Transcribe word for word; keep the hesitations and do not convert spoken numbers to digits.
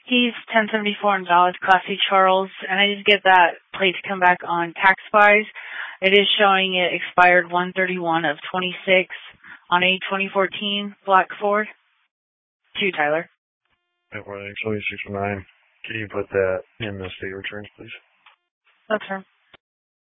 He's ten seventy-four invalid, Class C Charles, and I just get that plate to come back on tax buys. It is showing it expired one thirty-one of twenty-six on a twenty fourteen black Ford. To you, Tyler. twenty-six oh nine. Can you put that in the state returns, please? Okay.